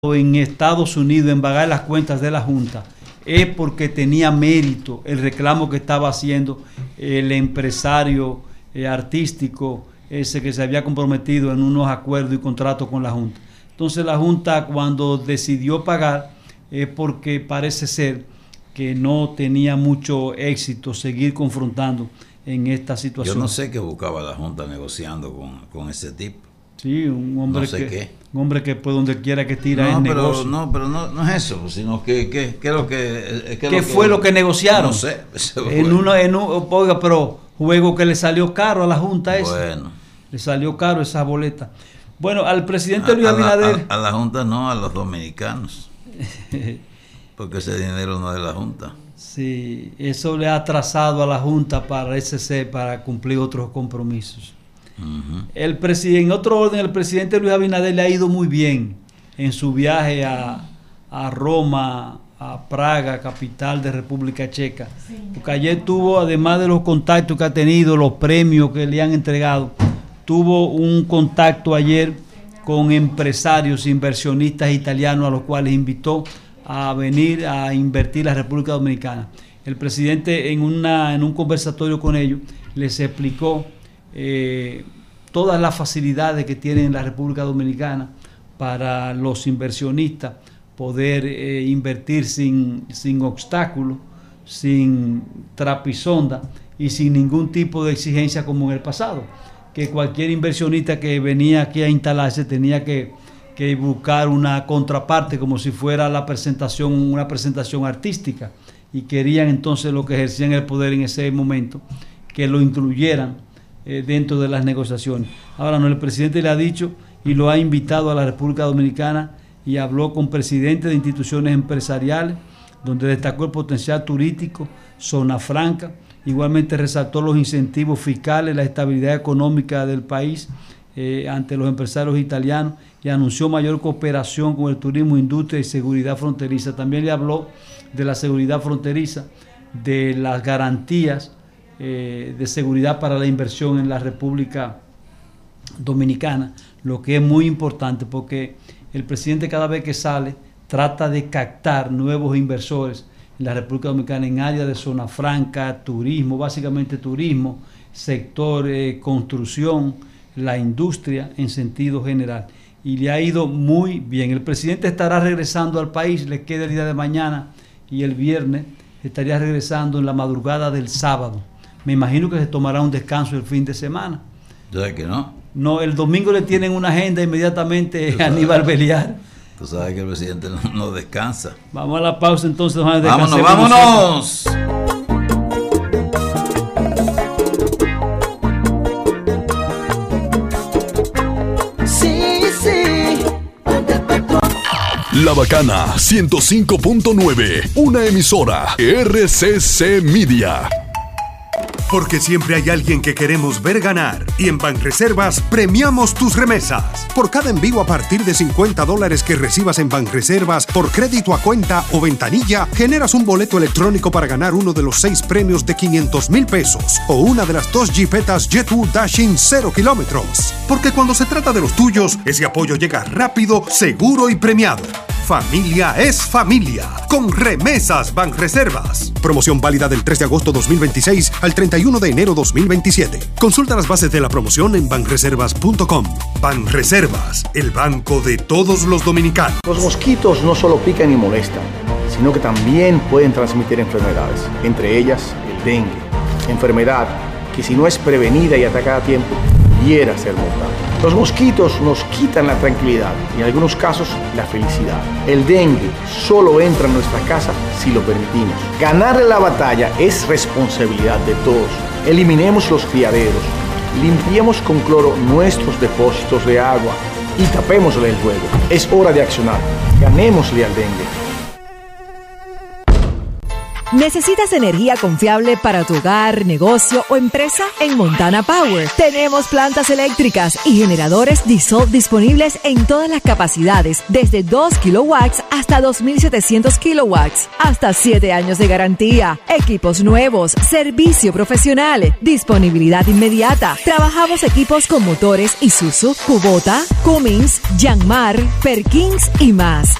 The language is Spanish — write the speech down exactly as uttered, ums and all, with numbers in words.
en Estados Unidos en pagar las cuentas de la Junta es porque tenía mérito el reclamo que estaba haciendo el empresario eh, artístico ese que se había comprometido en unos acuerdos y contratos con la Junta. Entonces la Junta, cuando decidió pagar, es porque parece ser que no tenía mucho éxito seguir confrontando en esta situación. Yo no sé qué buscaba la Junta negociando con, con ese tipo. Sí, un hombre, no sé que, qué. un hombre que pues donde quiera que tira no, es pero, negocio. No, pero no, no es eso, sino que, que, que lo que... ¿Qué lo fue que, lo que negociaron? No sé. En uno, en un, oiga, pero juego que le salió caro a la Junta esa. Bueno. Le salió caro esa boleta. Bueno, al presidente a, Luis a Abinader... La, a, a la Junta no, a los dominicanos. Porque ese dinero no es de la Junta. Sí, eso le ha atrasado a la Junta para ese C, para cumplir otros compromisos. Uh-huh. El presidente, en otro orden, el presidente Luis Abinader le ha ido muy bien en su viaje a, a Roma, a Praga, capital de República Checa. Sí. Porque ayer tuvo, además de los contactos que ha tenido, los premios que le han entregado, tuvo un contacto ayer con empresarios, inversionistas italianos a los cuales invitó a venir a invertir la República Dominicana. El presidente en, una, en un conversatorio con ellos les explicó eh, todas las facilidades que tiene en la República Dominicana para los inversionistas poder eh, invertir sin, sin obstáculos, sin trapisonda y sin ningún tipo de exigencia como en el pasado, que cualquier inversionista que venía aquí a instalarse tenía que que buscar una contraparte como si fuera la presentación, una presentación artística, y querían entonces los que ejercían el poder en ese momento que lo incluyeran eh, dentro de las negociaciones. Ahora no, el presidente le ha dicho y lo ha invitado a la República Dominicana y habló con presidentes de instituciones empresariales donde destacó el potencial turístico, zona franca, igualmente resaltó los incentivos fiscales, la estabilidad económica del país eh, ante los empresarios italianos, y anunció mayor cooperación con el turismo, industria y seguridad fronteriza. También le habló de la seguridad fronteriza, de las garantías eh, de seguridad para la inversión en la República Dominicana, lo que es muy importante porque el presidente cada vez que sale trata de captar nuevos inversores en la República Dominicana en áreas de zona franca, turismo, básicamente turismo, sector eh, construcción, la industria en sentido general. Y le ha ido muy bien. El presidente estará regresando al país, le queda el día de mañana y el viernes estaría regresando en la madrugada del sábado. Me imagino que se tomará un descanso el fin de semana. ¿Sabes que no? No, el domingo le tienen una agenda inmediatamente a Aníbal Beliar. Tú sabes que el presidente no, no descansa. Vamos a la pausa entonces. Vámonos, vámonos. La Bacana ciento cinco punto nueve, una emisora R C C Media. Porque siempre hay alguien que queremos ver ganar. Y en Banreservas premiamos tus remesas. Por cada envío a partir de cincuenta dólares que recibas en Banreservas por crédito a cuenta o ventanilla, generas un boleto electrónico para ganar uno de los seis premios de quinientos mil pesos o una de las dos jipetas Jet-U Dashing cero kilómetros. Porque cuando se trata de los tuyos, ese apoyo llega rápido, seguro y premiado. Familia es familia. Con Remesas Banreservas. Promoción válida del tres de agosto dos mil veintiséis al treinta y uno de enero dos mil veintisiete. Consulta las bases de la promoción en banreservas punto com. Banreservas, el banco de todos los dominicanos. Los mosquitos no solo pican y molestan, sino que también pueden transmitir enfermedades, entre ellas el dengue. Enfermedad que si no es prevenida y atacada a tiempo, pudiera ser mortal. Los mosquitos nos quitan la tranquilidad y en algunos casos la felicidad. El dengue solo entra en nuestra casa si lo permitimos. Ganarle la batalla es responsabilidad de todos. Eliminemos los criaderos, limpiemos con cloro nuestros depósitos de agua y tapémosle el juego. Es hora de accionar. Ganémosle al dengue. ¿Necesitas energía confiable para tu hogar, negocio o empresa? En Montana Power tenemos plantas eléctricas y generadores diesel disponibles en todas las capacidades, desde dos kilowatts hasta dos mil setecientos kilowatts, hasta siete años de garantía, equipos nuevos, servicio profesional, disponibilidad inmediata. Trabajamos equipos con motores Isuzu, Kubota, Cummins, Yanmar, Perkins y más.